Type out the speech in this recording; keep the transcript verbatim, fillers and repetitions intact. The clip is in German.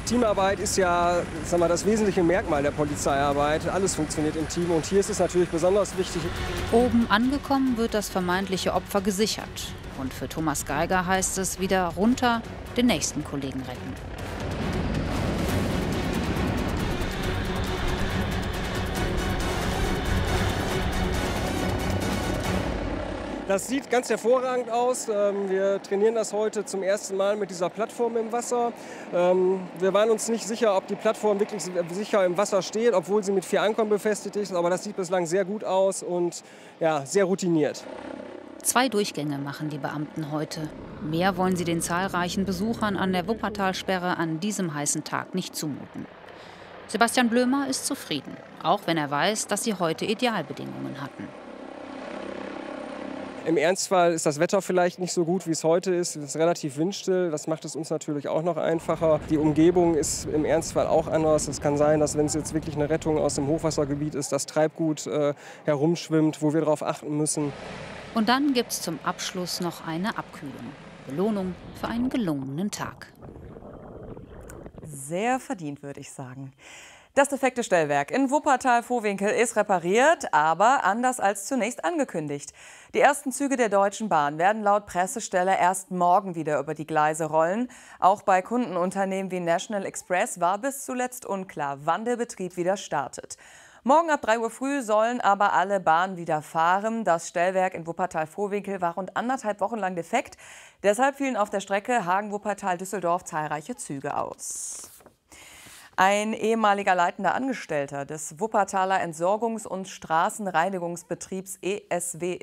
Teamarbeit ist ja, sag mal, das wesentliche Merkmal der Polizeiarbeit. Alles funktioniert im Team und hier ist es natürlich besonders wichtig. Oben angekommen wird das vermeintliche Opfer gesichert. Und für Thomas Geiger heißt es wieder runter, den nächsten Kollegen retten. Das sieht ganz hervorragend aus. Wir trainieren das heute zum ersten Mal mit dieser Plattform im Wasser. Wir waren uns nicht sicher, ob die Plattform wirklich sicher im Wasser steht, obwohl sie mit vier Ankern befestigt ist. Aber das sieht bislang sehr gut aus und ja, sehr routiniert. Zwei Durchgänge machen die Beamten heute. Mehr wollen sie den zahlreichen Besuchern an der Wuppertalsperre an diesem heißen Tag nicht zumuten. Sebastian Blömer ist zufrieden, auch wenn er weiß, dass sie heute Idealbedingungen hatten. Im Ernstfall ist das Wetter vielleicht nicht so gut, wie es heute ist. Es ist relativ windstill. Das macht es uns natürlich auch noch einfacher. Die Umgebung ist im Ernstfall auch anders. Es kann sein, dass wenn es jetzt wirklich eine Rettung aus dem Hochwassergebiet ist, das Treibgut äh, herumschwimmt, wo wir darauf achten müssen. Und dann gibt es zum Abschluss noch eine Abkühlung. Belohnung für einen gelungenen Tag. Sehr verdient, würde ich sagen. Das defekte Stellwerk in Wuppertal-Vohwinkel ist repariert, aber anders als zunächst angekündigt. Die ersten Züge der Deutschen Bahn werden laut Pressestelle erst morgen wieder über die Gleise rollen. Auch bei Kundenunternehmen wie National Express war bis zuletzt unklar, wann der Betrieb wieder startet. Morgen ab drei Uhr früh sollen aber alle Bahnen wieder fahren. Das Stellwerk in Wuppertal-Vohwinkel war rund anderthalb Wochen lang defekt. Deshalb fielen auf der Strecke Hagen-Wuppertal-Düsseldorf zahlreiche Züge aus. Ein ehemaliger leitender Angestellter des Wuppertaler Entsorgungs- und Straßenreinigungsbetriebs E S W